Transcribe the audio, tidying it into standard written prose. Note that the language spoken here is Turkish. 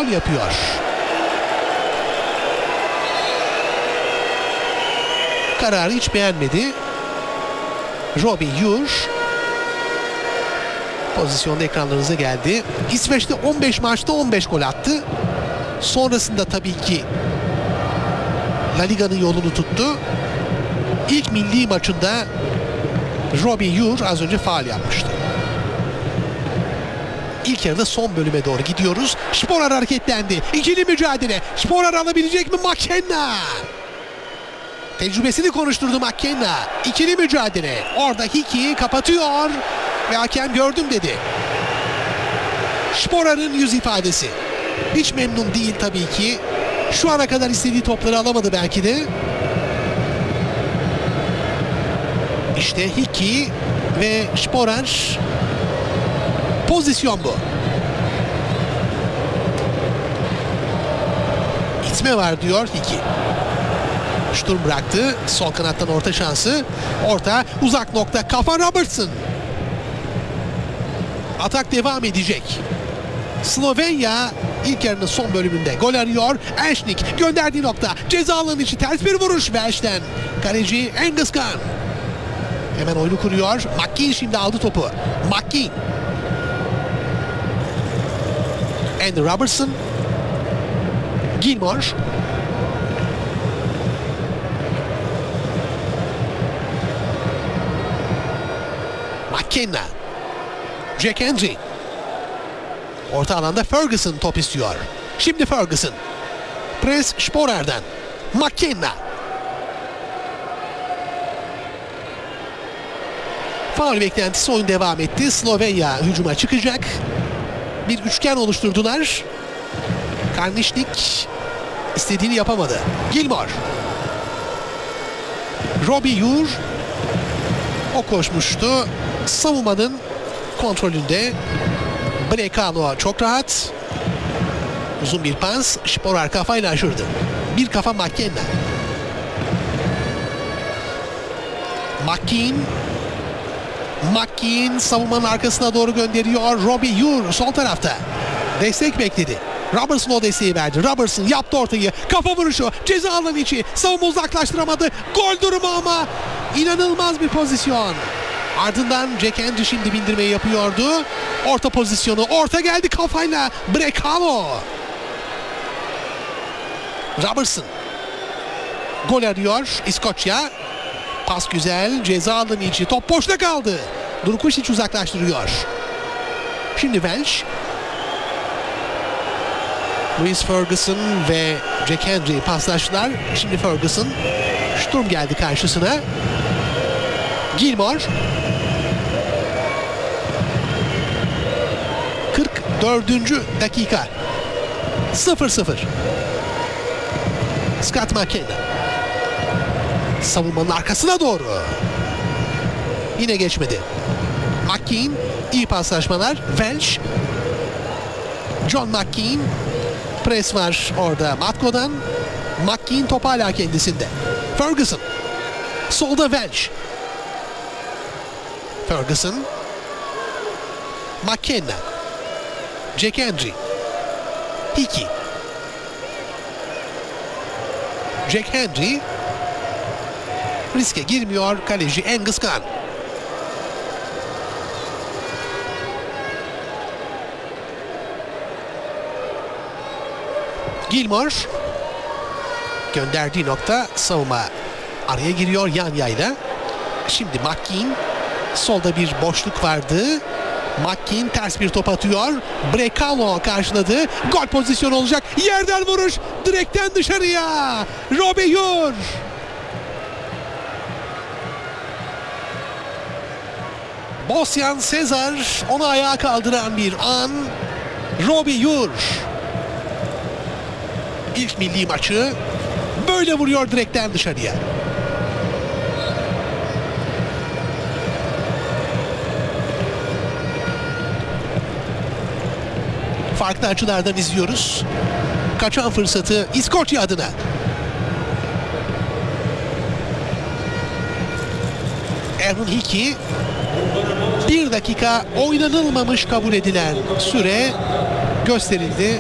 faul yapıyor. Kararı hiç beğenmedi. Robbie Ure pozisyonda ekranlarınıza geldi. İsveç'te 15 maçta 15 gol attı. Sonrasında tabii ki La Liga'nın yolunu tuttu. İlk milli maçında Robbie Ure az önce faul yapmıştı. İlk yarıda son bölüme doğru gidiyoruz. Sporar hareketlendi. İkili mücadele. Sporar alabilecek mi? McKenna. Tecrübesini konuşturdu McKenna. İkili mücadele. Orada Hickey kapatıyor. Ve hakem gördüm dedi. Sporar'ın yüz ifadesi. Hiç memnun değil tabii ki. Şu ana kadar istediği topları alamadı belki de. İşte Hickey ve Sporar. Pozisyon bu. İtme var diyor Hickey. Sturm bıraktı. Sol kanattan orta şansı. Orta uzak nokta. Kafa Robertson. Atak devam edecek. Slovenya ilk yarının son bölümünde gol arıyor. Eşnik gönderdiği nokta. Ceza alanı içi ters bir vuruş Welsh'ten. Kaleci Engelskan. Hemen oyunu kuruyor. McKean şimdi aldı topu. McKean. Andy Robertson. Gilmore. McKenna. Jack Hendry. Orta alanda Ferguson top istiyor. Şimdi Ferguson. Pres Sporer'den. McKenna. Faul beklentisi oyun devam etti. Slovenya hücuma çıkacak. Bir üçgen oluşturdular. Karnişnik istediğini yapamadı. Gilmore. Robbie Ure. O koşmuştu. Savunmanın kontrolünde. Brekalo çok rahat. Uzun bir pas. Sporar kafayla aşırdı. Bir kafa McKenna. McKean savunmanın arkasına doğru gönderiyor. Robbie Ure sol tarafta. Destek bekledi. Robertson o desteği verdi. Robertson yaptı ortayı. Kafa vuruşu. Ceza alanı içi. Savunma uzaklaştıramadı. Gol durumu ama inanılmaz bir pozisyon. Ardından Jack Hendry şimdi bindirmeyi yapıyordu. Orta pozisyonu. Orta geldi kafayla. Brekalo. Robertson. Gol arıyor İskoçya. Pas güzel. Ceza alanı içi. Top boşta kaldı. Durkušić uzaklaştırıyor. Şimdi Welsh. Louis Ferguson ve Jack Hendry paslaştılar. Şimdi Ferguson. Sturm geldi karşısına. Gilmore. 44. dakika. 0-0. Scott McKenna. Savunmanın arkasına doğru. Yine geçmedi. McKean. İyi paslaşmalar. Welsh. John McKean. Pres var orada Matko'dan. McKean top hala kendisinde. Ferguson. Solda Welsh. Ferguson. McKenna. Jack Hendry. Hickey. Jack Hendry. Riske girmiyor kaleci Engelskan. Gilmore. Gönderdiği nokta savunma araya giriyor yan yayla. Şimdi McKean. Solda bir boşluk vardı. McKean ters bir top atıyor. Brekalo karşıladı. Gol pozisyonu olacak. Yerden vuruş. Direkten dışarıya. Robbie Ure. Bosyan Sezar onu ayağa kaldıran bir an. Robbie Ure. İlk milli maçı böyle vuruyor direkten dışarıya. Farklı açılardan izliyoruz. Kaçan fırsatı İskoçya adına. Aaron Hickey 1 dakika oynanılmamış kabul edilen süre gösterildi.